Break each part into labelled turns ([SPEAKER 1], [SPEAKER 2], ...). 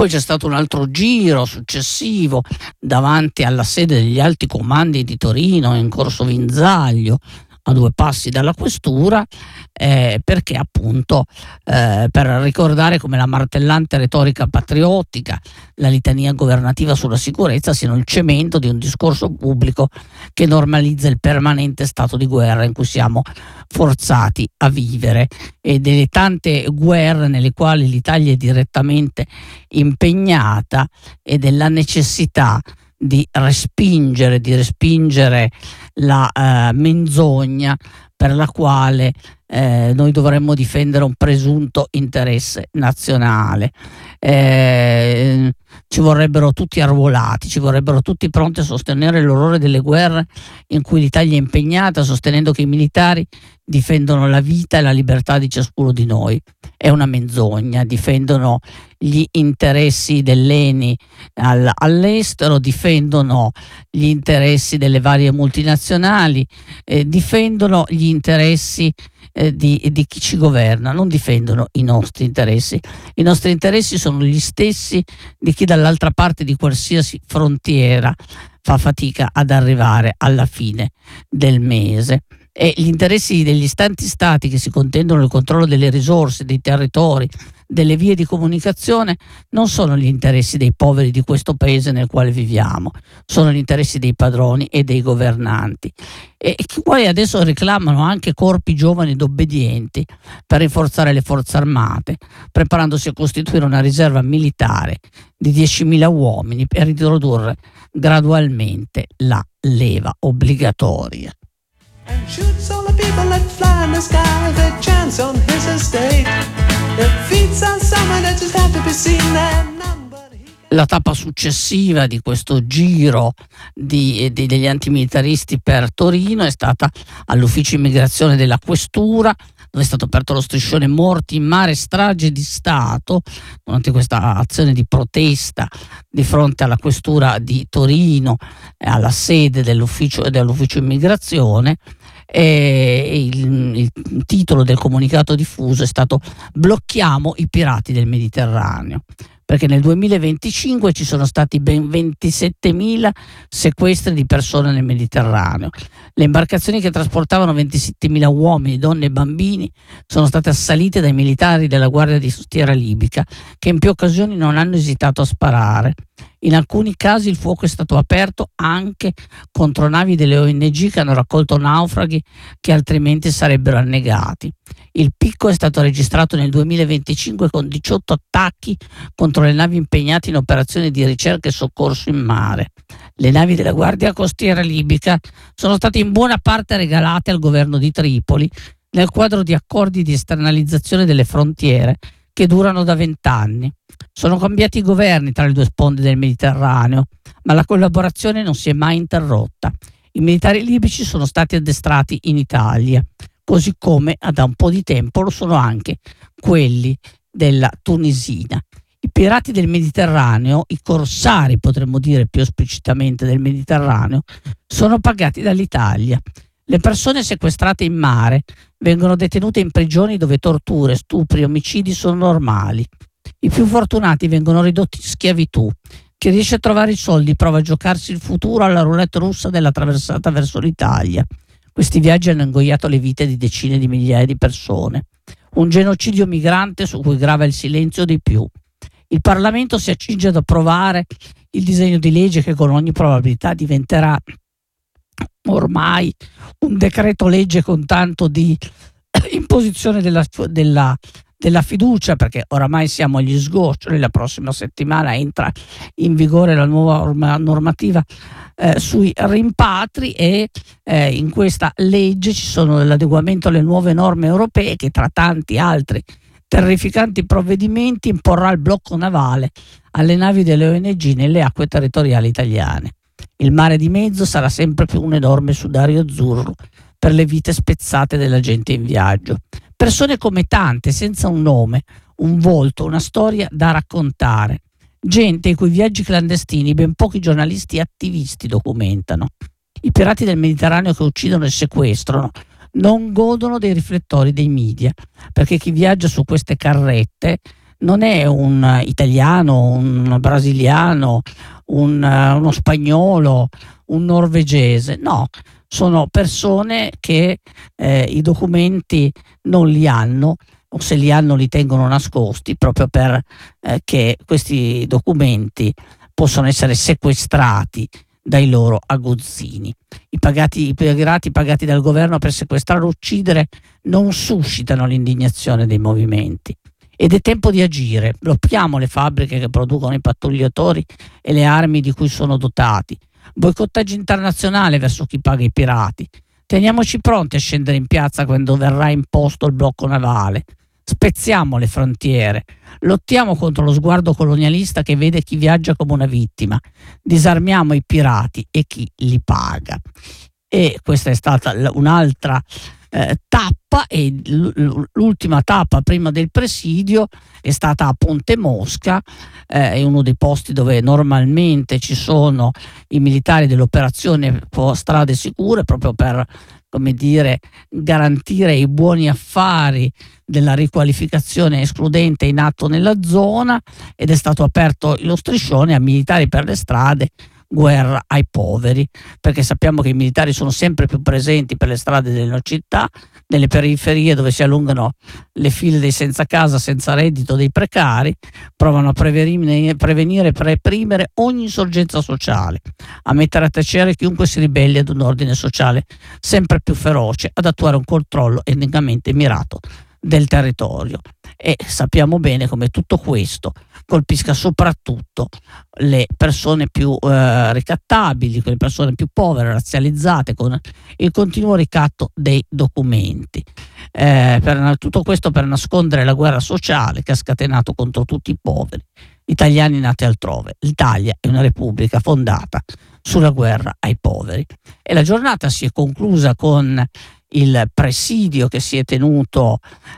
[SPEAKER 1] Poi c'è stato un altro giro successivo davanti alla sede degli alti comandi di Torino, in Corso Vinzaglio, a 2 passi dalla questura, perché appunto per ricordare come la martellante retorica patriottica, la litania governativa sulla sicurezza siano il cemento di un discorso pubblico che normalizza il permanente stato di guerra in cui siamo forzati a vivere, e delle tante guerre nelle quali l'Italia è direttamente impegnata, e della necessità di respingere la menzogna per la quale noi dovremmo difendere un presunto interesse nazionale. Ci vorrebbero tutti arruolati, ci vorrebbero tutti pronti a sostenere l'orrore delle guerre in cui l'Italia è impegnata, sostenendo che i militari difendono la vita e la libertà di ciascuno di noi. È una menzogna. Difendono gli interessi dell'ENI all'estero, difendono gli interessi delle varie multinazionali, difendono gli interessi di chi ci governa, non difendono i nostri interessi. I nostri interessi sono gli stessi di chi dall'altra parte di qualsiasi frontiera fa fatica ad arrivare alla fine del mese. E gli interessi degli tanti stati che si contendono il controllo delle risorse, dei territori, delle vie di comunicazione non sono gli interessi dei poveri di questo paese nel quale viviamo, sono gli interessi dei padroni e dei governanti, e che poi adesso reclamano anche corpi giovani ed obbedienti per rinforzare le forze armate, preparandosi a costituire una riserva militare di 10.000 uomini per introdurre gradualmente la leva obbligatoria.
[SPEAKER 2] And shoots all the people that fly in the sky, the chance on his estate. The feats are somewhere that just have to be seen there.
[SPEAKER 1] La tappa successiva di questo giro degli antimilitaristi per Torino è stata all'ufficio immigrazione della questura, dove è stato aperto lo striscione morti in mare, strage di Stato, durante questa azione di protesta di fronte alla questura di Torino, alla sede dell'ufficio immigrazione. E il titolo del comunicato diffuso è stato "Blocchiamo i pirati del Mediterraneo", perché nel 2025 ci sono stati ben 27.000 sequestri di persone nel Mediterraneo. Le imbarcazioni che trasportavano 27.000 uomini, donne e bambini sono state assalite dai militari della Guardia di Costiera libica, che in più occasioni non hanno esitato a sparare. In alcuni casi il fuoco è stato aperto anche contro navi delle ONG che hanno raccolto naufraghi che altrimenti sarebbero annegati. Il picco è stato registrato nel 2025 con 18 attacchi contro le navi impegnate in operazioni di ricerca e soccorso in mare. Le navi della Guardia Costiera libica sono state in buona parte regalate al governo di Tripoli nel quadro di accordi di esternalizzazione delle frontiere che durano da 20 anni. Sono cambiati i governi tra le due sponde del Mediterraneo, ma la collaborazione non si è mai interrotta. I militari libici sono stati addestrati in Italia, così come da un po' di tempo lo sono anche quelli della Tunisina. I pirati del Mediterraneo, i corsari potremmo dire più esplicitamente del Mediterraneo, sono pagati dall'Italia. Le persone sequestrate in mare vengono detenute in prigioni dove torture, stupri e omicidi sono normali. I più fortunati vengono ridotti in schiavitù. Chi riesce a trovare i soldi prova a giocarsi il futuro alla roulette russa della traversata verso l'Italia. Questi viaggi hanno ingoiato le vite di decine di migliaia di persone. Un genocidio migrante su cui grava il silenzio dei più. Il Parlamento si accinge ad approvare il disegno di legge che con ogni probabilità diventerà ormai un decreto legge con tanto di imposizione della fiducia, perché oramai siamo agli sgoccioli. La prossima settimana entra in vigore la nuova normativa sui rimpatri, e in questa legge ci sono l'adeguamento alle nuove norme europee che, tra tanti altri terrificanti provvedimenti, imporrà il blocco navale alle navi delle ONG nelle acque territoriali italiane. Il mare di mezzo sarà sempre più un enorme sudario azzurro per le vite spezzate della gente in viaggio. Persone come tante, senza un nome, un volto, una storia da raccontare. Gente i cui viaggi clandestini ben pochi giornalisti e attivisti documentano. I pirati del Mediterraneo che uccidono e sequestrano non godono dei riflettori dei media, perché chi viaggia su queste carrette non è un italiano, un brasiliano, uno spagnolo, un norvegese, no, sono persone che i documenti non li hanno, o se li hanno li tengono nascosti proprio per che questi documenti possono essere sequestrati dai loro aguzzini. I pirati pagati dal governo per sequestrare o uccidere non suscitano l'indignazione dei movimenti. Ed è tempo di agire. Blocchiamo le fabbriche che producono i pattugliatori e le armi di cui sono dotati. Boicottaggio internazionale verso chi paga i pirati. Teniamoci pronti a scendere in piazza quando verrà imposto il blocco navale. Spezziamo le frontiere. Lottiamo contro lo sguardo colonialista che vede chi viaggia come una vittima. Disarmiamo i pirati e chi li paga. E questa è stata un'altra tappa, e l'ultima tappa prima del presidio è stata a Ponte Mosca, è uno dei posti dove normalmente ci sono i militari dell'operazione Strade Sicure, proprio per, come dire, garantire i buoni affari della riqualificazione escludente in atto nella zona, ed è stato aperto lo striscione a Militari per le strade, guerra ai poveri, perché sappiamo che i militari sono sempre più presenti per le strade delle città, nelle periferie dove si allungano le file dei senza casa, senza reddito, dei precari, provano a prevenire e reprimere ogni insorgenza sociale, a mettere a tacere chiunque si ribelli ad un ordine sociale sempre più feroce, ad attuare un controllo etnicamente mirato del territorio. E sappiamo bene come tutto questo colpisca soprattutto le persone più ricattabili, quelle persone più povere, razzializzate, con il continuo ricatto dei documenti. Tutto questo per nascondere la guerra sociale che ha scatenato contro tutti i poveri italiani nati altrove. L'Italia è una repubblica fondata sulla guerra ai poveri. E la giornata si è conclusa con il presidio che si è tenuto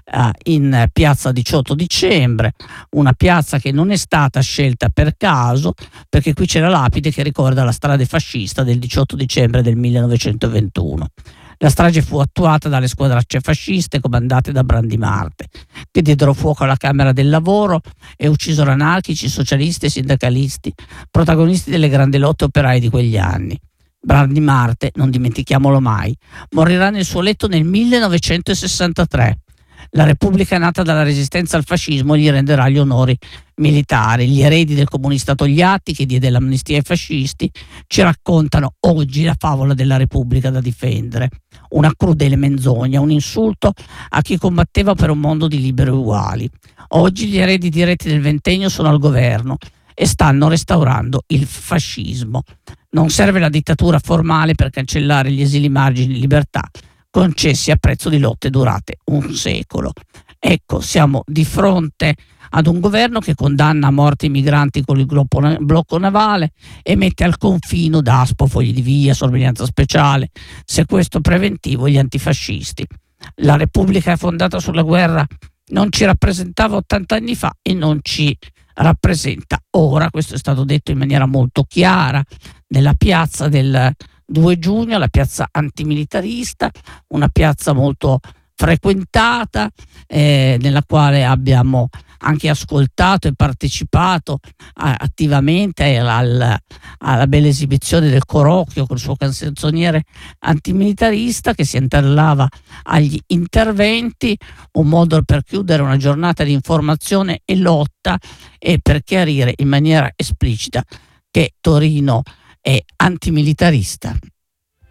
[SPEAKER 1] in piazza 18 dicembre, una piazza che non è stata scelta per caso, perché qui c'è la lapide che ricorda la strage fascista del 18 dicembre del 1921. La strage fu attuata dalle squadracce fasciste comandate da Brandi Marte, che diedero fuoco alla Camera del Lavoro e uccisero anarchici, socialisti e sindacalisti, protagonisti delle grandi lotte operaie di quegli anni. Brandi Marte, non dimentichiamolo mai, morirà nel suo letto nel 1963. La Repubblica nata dalla resistenza al fascismo gli renderà gli onori militari. Gli eredi del comunista Togliatti, che diede l'amnistia ai fascisti, ci raccontano oggi la favola della Repubblica da difendere. Una crudele menzogna, un insulto a chi combatteva per un mondo di liberi e uguali. Oggi gli eredi diretti del ventennio sono al governo e stanno restaurando il fascismo. Non serve la dittatura formale per cancellare gli esili margini di libertà concessi a prezzo di lotte durate un secolo. Ecco, siamo di fronte ad un governo che condanna a morte i migranti con il blocco navale e mette al confino Daspo, fogli di via, sorveglianza speciale, sequestro preventivo gli antifascisti. La Repubblica fondata sulla guerra non ci rappresentava 80 anni fa e non ci rappresenta ora. Questo è stato detto in maniera molto chiara nella piazza del 2 giugno, la piazza antimilitarista, una piazza molto frequentata, nella quale abbiamo anche ascoltato e partecipato attivamente alla bella esibizione del Corocchio col suo canzoniere antimilitarista che si interlava agli interventi, un modo per chiudere una giornata di informazione e lotta e per chiarire in maniera esplicita che Torino è antimilitarista.